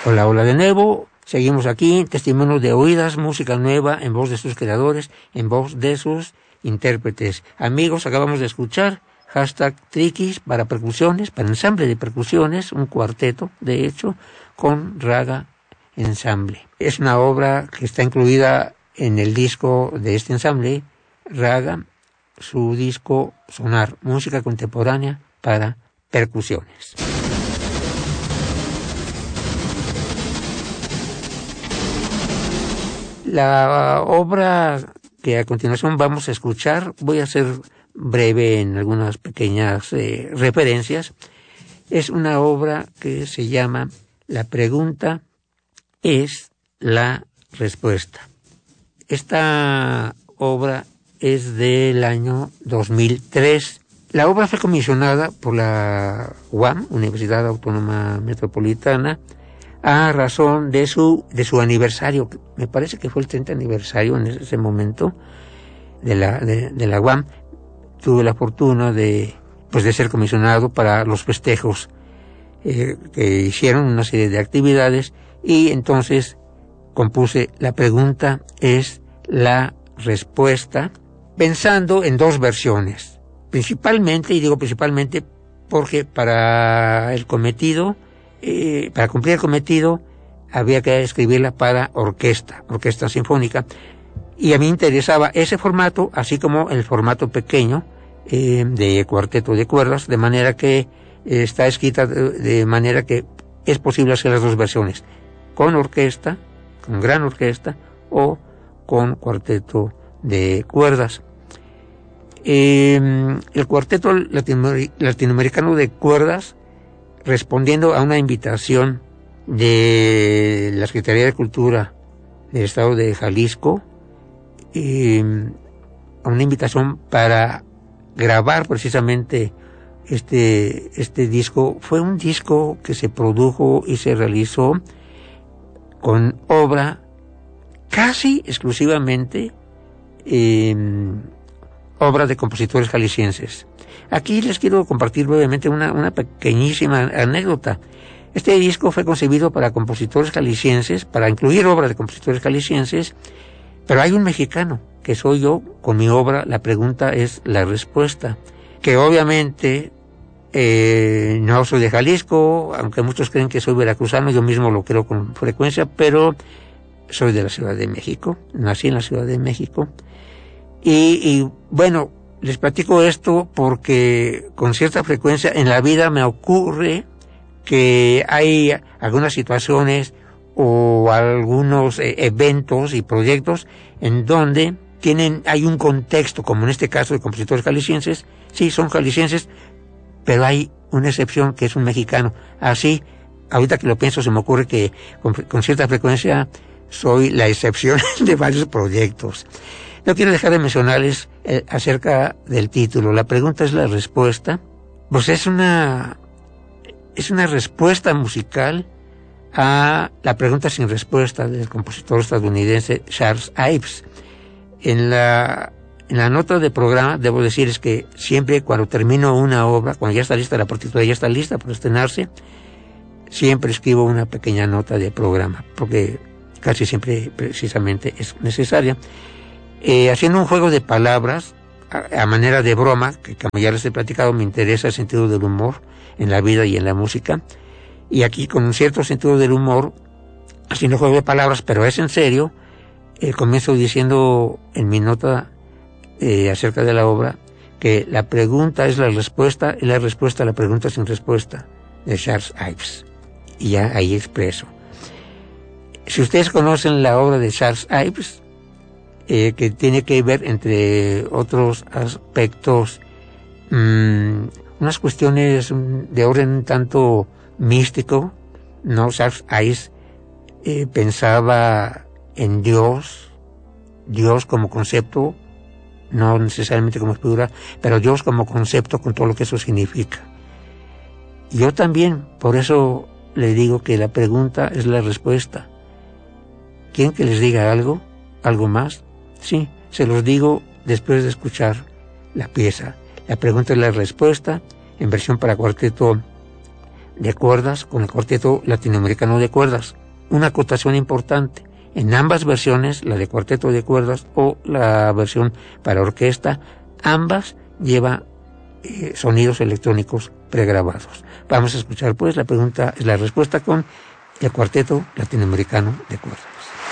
Hola, hola de nuevo. Seguimos aquí, testimonio de oídas, música nueva en voz de sus creadores, en voz de sus intérpretes. Amigos, acabamos de escuchar #Triquis para percusiones, para ensamble de percusiones, un cuarteto, de hecho, con raga ensamble. Es una obra que está incluida en el disco de este ensamble, Raga, su disco Sonar, música contemporánea para percusiones. La obra que a continuación vamos a escuchar, voy a ser breve en algunas pequeñas referencias, es una obra que se llama La pregunta es la respuesta. Esta obra es del año 2003. La obra fue comisionada por la UAM, Universidad Autónoma Metropolitana, a razón de su aniversario. Me parece que fue el 30 aniversario en ese momento de la UAM. Tuve la fortuna de ser comisionado para los festejos que hicieron una serie de actividades, y entonces compuse La pregunta es la respuesta, pensando en dos versiones. Principalmente, y digo principalmente porque para cumplir el cometido había que escribirla para orquesta sinfónica, y a mí interesaba ese formato, así como el formato pequeño de cuarteto de cuerdas, de manera que está escrita de manera que es posible hacer las dos versiones, con orquesta, con gran orquesta, o con cuarteto de cuerdas. El cuarteto latinoamericano de cuerdas, respondiendo a una invitación de la Secretaría de Cultura del Estado de Jalisco, a una invitación para grabar precisamente este disco. Fue un disco que se produjo y se realizó con obra casi exclusivamente obra de compositores jaliscienses. Aquí les quiero compartir brevemente una pequeñísima anécdota. Este disco fue concebido para compositores jaliscienses, para incluir obras de compositores jaliscienses, pero hay un mexicano, que soy yo, con mi obra La pregunta es la respuesta, que obviamente no soy de Jalisco, aunque muchos creen que soy veracruzano, yo mismo lo creo con frecuencia, pero soy de la Ciudad de México, nací en la Ciudad de México, y bueno, les platico esto porque con cierta frecuencia en la vida me ocurre que hay algunas situaciones o algunos eventos y proyectos en donde hay un contexto, como en este caso de compositores jaliscienses. Sí, son jaliscienses, pero hay una excepción, que es un mexicano. Así, ahorita que lo pienso, se me ocurre que con cierta frecuencia soy la excepción de varios proyectos. No quiero dejar de mencionarles acerca del título. La pregunta es la respuesta. Pues es una respuesta musical a la pregunta sin respuesta del compositor estadounidense Charles Ives. En la nota de programa, debo decirles que siempre cuando termino una obra, cuando ya está lista la partitura, ya está lista para estrenarse, siempre escribo una pequeña nota de programa, porque casi siempre precisamente es necesaria. Haciendo un juego de palabras a manera de broma, que como ya les he platicado, me interesa el sentido del humor en la vida y en la música, y aquí con un cierto sentido del humor, haciendo juego de palabras, pero es en serio, comienzo diciendo en mi nota acerca de la obra que la pregunta es la respuesta, y la respuesta a la pregunta sin respuesta, de Charles Ives, y ya ahí expreso. Si ustedes conocen la obra de Charles Ives, que tiene que ver, entre otros aspectos, unas cuestiones de orden un tanto místico, ¿no? Charles Ives pensaba en Dios como concepto, no necesariamente como figura, pero Dios como concepto, con todo lo que eso significa. Yo también, por eso le digo que la pregunta es la respuesta. ¿Quieren que les diga algo más? Sí, se los digo después de escuchar la pieza. La pregunta es la respuesta, en versión para cuarteto de cuerdas con el Cuarteto Latinoamericano de Cuerdas. Una acotación importante: en ambas versiones, la de cuarteto de cuerdas o la versión para orquesta, ambas lleva sonidos electrónicos pregrabados. Vamos a escuchar pues la respuesta con el Cuarteto Latinoamericano de Cuerdas.